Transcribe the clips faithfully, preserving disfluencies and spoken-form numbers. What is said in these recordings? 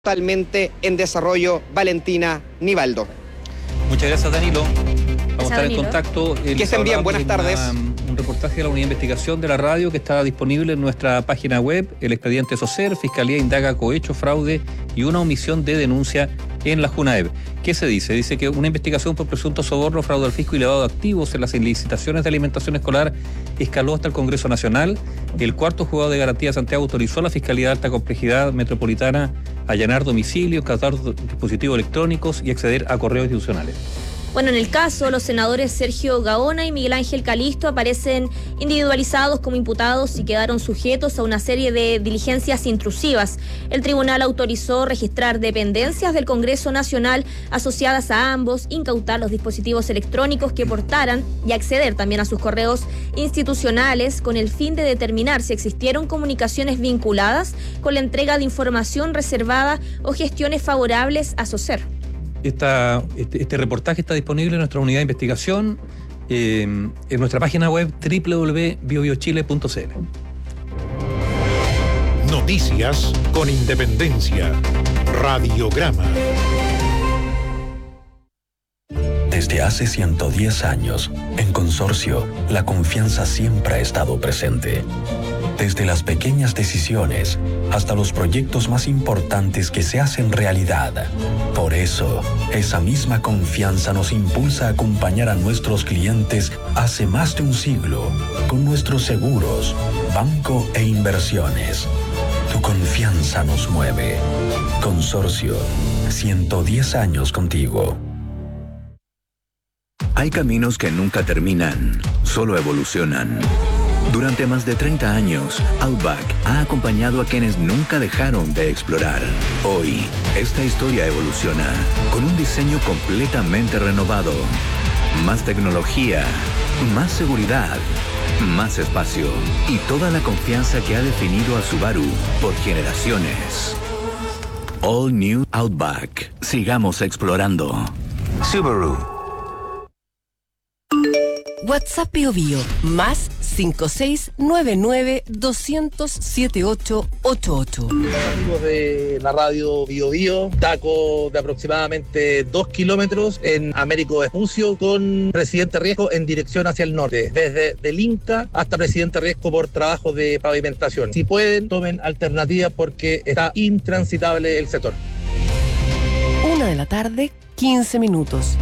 Totalmente en desarrollo, Valentina Nivaldo. Muchas gracias, Danilo. Vamos a estar Danilo. en contacto. Que estén bien, buenas tardes. Una, un reportaje de la Unidad de Investigación de la Radio que está disponible en nuestra página web. El expediente SOCER, Fiscalía indaga cohecho, fraude y una omisión de denuncia en la JUNAEV. ¿Qué se dice? Dice que una investigación por presunto soborno, fraude al fisco y lavado de activos en las licitaciones de alimentación escolar escaló hasta el Congreso Nacional. El cuarto juzgado de garantía de Santiago autorizó a la Fiscalía de Alta Complejidad Metropolitana a allanar domicilios, captar dispositivos electrónicos y acceder a correos institucionales. Bueno, en el caso, los senadores Sergio Gaona y Miguel Ángel Calisto aparecen individualizados como imputados y quedaron sujetos a una serie de diligencias intrusivas. El tribunal autorizó registrar dependencias del Congreso Nacional asociadas a ambos, incautar los dispositivos electrónicos que portaran y acceder también a sus correos institucionales con el fin de determinar si existieron comunicaciones vinculadas con la entrega de información reservada o gestiones favorables a SOCER. Esta, este, este reportaje está disponible en nuestra unidad de investigación eh, en nuestra página web doble u doble u doble u punto bio bio chile punto c l. Noticias con Independencia. Radiograma. Desde hace ciento diez años, en Consorcio, la confianza siempre ha estado presente. Desde las pequeñas decisiones hasta los proyectos más importantes que se hacen realidad. Por eso, esa misma confianza nos impulsa a acompañar a nuestros clientes hace más de un siglo con nuestros seguros, banco e inversiones. Tu confianza nos mueve. Consorcio, ciento diez años contigo. Hay caminos que nunca terminan, solo evolucionan. Durante más de treinta años, Outback ha acompañado a quienes nunca dejaron de explorar. Hoy, esta historia evoluciona con un diseño completamente renovado. Más tecnología, más seguridad, más espacio y toda la confianza que ha definido a Subaru por generaciones. All New Outback. Sigamos explorando. Subaru. WhatsApp Bio Bio, más cinco seis nueve nueve dos cero cero siete ocho ocho ocho. Amigos de la radio Bio Bio, taco de aproximadamente dos kilómetros en Américo Vespucio con Presidente Riesco en dirección hacia el norte, desde del Inca hasta Presidente Riesco por trabajos de pavimentación. Si pueden, tomen alternativas porque está intransitable el sector. Una de la tarde, quince minutos.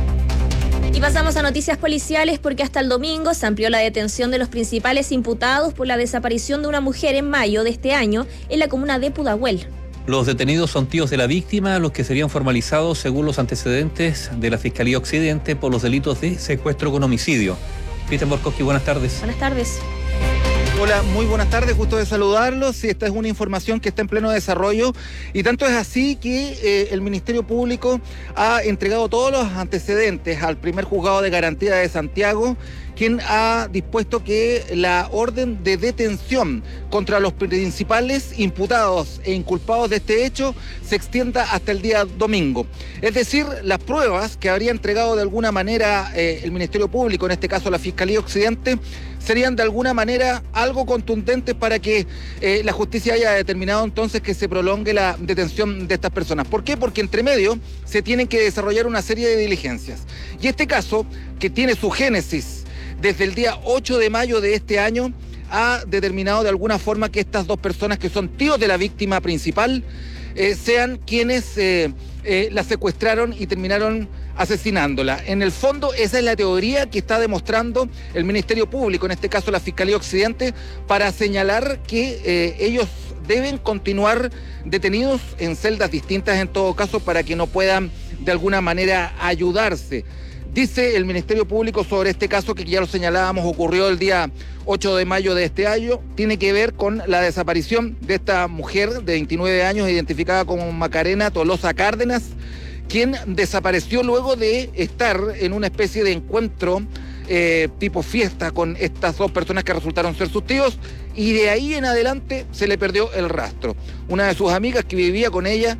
Y pasamos a noticias policiales porque hasta el domingo se amplió la detención de los principales imputados por la desaparición de una mujer en mayo de este año en la comuna de Pudahuel. Los detenidos son tíos de la víctima, los que serían formalizados según los antecedentes de la Fiscalía Occidente por los delitos de secuestro con homicidio. Cristian Borkowski, buenas tardes. Buenas tardes. Hola, muy buenas tardes, gusto de saludarlos. Esta es una información que está en pleno desarrollo y tanto es así que eh, el Ministerio Público ha entregado todos los antecedentes al primer juzgado de garantía de Santiago, quien ha dispuesto que la orden de detención contra los principales imputados e inculpados de este hecho se extienda hasta el día domingo. Es decir, las pruebas que habría entregado de alguna manera eh, el Ministerio Público, en este caso la Fiscalía Occidente, serían de alguna manera algo contundentes para que eh, la justicia haya determinado entonces que se prolongue la detención de estas personas. ¿Por qué? Porque entre medio se tienen que desarrollar una serie de diligencias. Y este caso, que tiene su génesis desde el día ocho de mayo de este año, ha determinado de alguna forma que estas dos personas que son tíos de la víctima principal eh, sean quienes eh, eh, la secuestraron y terminaron asesinándola. En el fondo, esa es la teoría que está demostrando el Ministerio Público, en este caso la Fiscalía Occidente, para señalar que eh, ellos deben continuar detenidos en celdas distintas en todo caso para que no puedan de alguna manera ayudarse. Dice el Ministerio Público sobre este caso, que ya lo señalábamos, ocurrió el día ocho de mayo de este año, tiene que ver con la desaparición de esta mujer de veintinueve años, identificada como Macarena Tolosa Cárdenas, quien desapareció luego de estar en una especie de encuentro eh, tipo fiesta con estas dos personas que resultaron ser sus tíos, y de ahí en adelante se le perdió el rastro. Una de sus amigas que vivía con ella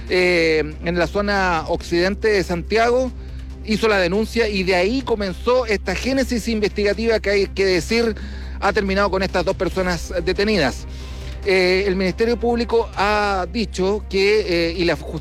eh, en la zona occidente de Santiago hizo la denuncia y de ahí comenzó esta génesis investigativa que hay que decir ha terminado con estas dos personas detenidas. Eh, el Ministerio Público ha dicho que, eh, y la